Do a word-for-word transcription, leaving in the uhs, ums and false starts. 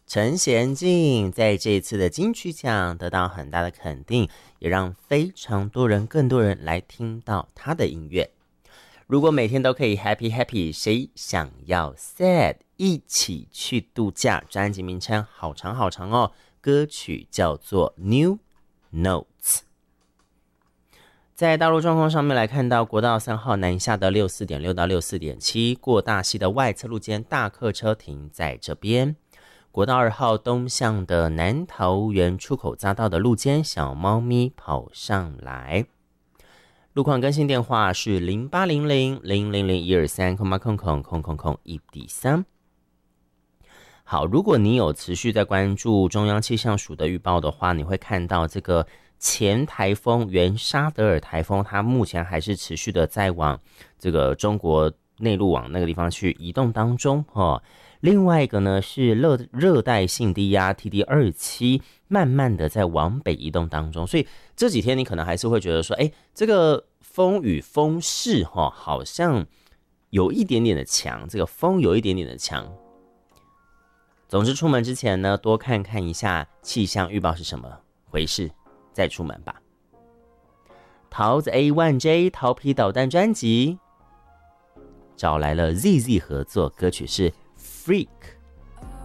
陈贤进在这一次的金曲奖得到很大的肯定，也让非常多人更多人来听到他的音乐。如果每天都可以 happy happy， 谁想要 sad？ 一起去度假。专辑名称好长好长哦，歌曲叫做 New Notes。 在道路状况上面来看到，国道三号南下的 六四点六 到 六四点七 过大溪的外侧路肩大客车停在这边。国道二号东向的南桃园出口匝道的路肩小猫咪跑上来。路况更新电话是零八零零零零零一二三空八空空空空空一底三。好，如果你有持续在关注中央气象署的预报的话，你会看到这个前台风原沙德尔台风，它目前还是持续的在往这个中国内陆往那个地方去移动当中哦。另外一个呢是热热带性低压 T D 二十七， 慢慢的在往北移动当中，所以这几天你可能还是会觉得说，哎，这个风雨风势哈、哦，好像有一点点的强，这个风有一点点的强。总之出门之前呢，多看看一下气象预报是什么回事，再出门吧。桃子 A 一 J 桃皮导弹专辑找来了 Z Z 合作，歌曲是Freak。